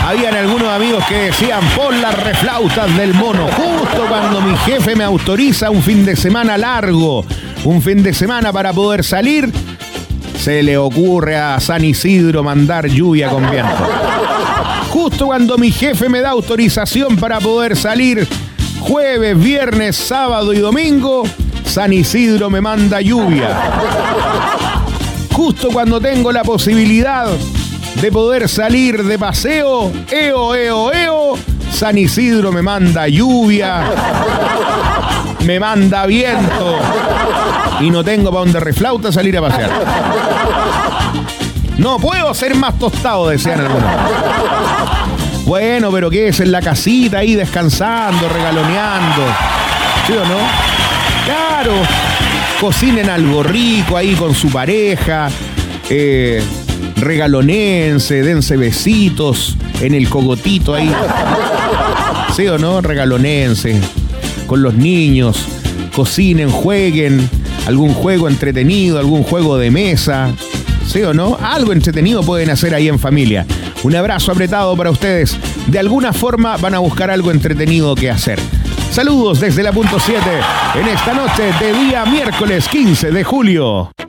Habían algunos amigos que decían, pon las reflautas del mono. Justo cuando mi jefe me autoriza un fin de semana largo, un fin de semana para poder salir, se le ocurre a San Isidro mandar lluvia con viento. Justo cuando mi jefe me da autorización para poder salir jueves, viernes, sábado y domingo, San Isidro me manda lluvia. Justo cuando tengo la posibilidad de poder salir de paseo, San Isidro me manda lluvia, me manda viento y no tengo para donde reflauta salir a pasear. No puedo ser más tostado, decían algunos. Bueno, pero ¿qué es? En la casita ahí descansando, regaloneando. ¿Sí o no? Claro. Cocinen algo rico ahí con su pareja. Regalonense, dense besitos en el cogotito ahí. ¿Sí o no? Regalonense. Con los niños. Cocinen, jueguen. Algún juego entretenido, algún juego de mesa. ¿Sí o no? Algo entretenido pueden hacer ahí en familia. Un abrazo apretado para ustedes. De alguna forma van a buscar algo entretenido que hacer. Saludos desde la punto 7 en esta noche de día miércoles 15 de julio.